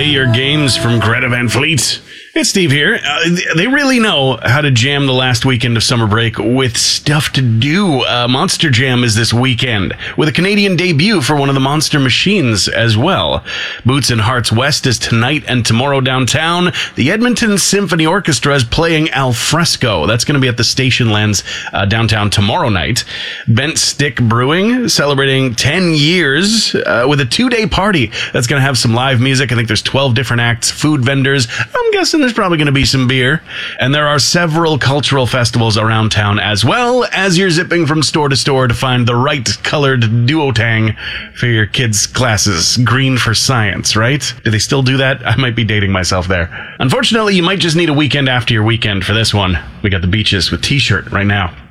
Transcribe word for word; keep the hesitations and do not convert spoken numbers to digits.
Play your games from Greta Van Fleet. It's Steve here. Uh, they really know how to jam the last weekend of summer break with stuff to do. Uh, Monster Jam is this weekend, with a Canadian debut for one of the Monster machines as well. Boots and Hearts West is tonight and tomorrow downtown. The Edmonton Symphony Orchestra is playing Al Fresco. That's going to be at the Station Lands uh, downtown tomorrow night. Bent Stick Brewing celebrating ten years uh, with a two-day party that's going to have some live music. I think there's twelve different acts, food vendors. I'm guessing there's probably going to be some beer. And there are several cultural festivals around town as well, as you're zipping from store to store to find the right colored duotang for your kids' classes. Green for science, right? Do they still do that? I might be dating myself there. Unfortunately, you might just need a weekend after your weekend for this one. We got the Beaches with T-shirt right now.